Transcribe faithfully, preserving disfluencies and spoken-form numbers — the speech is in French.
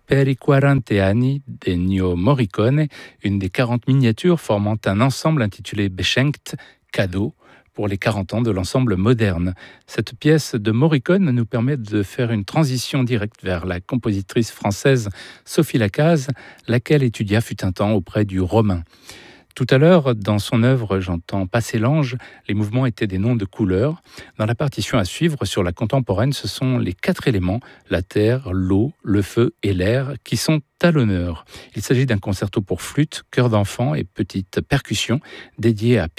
Per i quaranta anni d'Ennio Morricone, une des quarante miniatures formant un ensemble intitulé Beschenkt, cadeau, pour les quarante ans de l'ensemble moderne. Cette pièce de Morricone nous permet de faire une transition directe vers la compositrice française Sophie Lacaze, laquelle étudia fut un temps auprès du Romain. Tout à l'heure, dans son œuvre J'entends passer l'ange, les mouvements étaient des noms de couleurs. Dans la partition à suivre sur la contemporaine, ce sont les quatre éléments, la terre, l'eau, le feu et l'air, qui sont à l'honneur. Il s'agit d'un concerto pour flûte, chœur d'enfant et petite percussion dédié à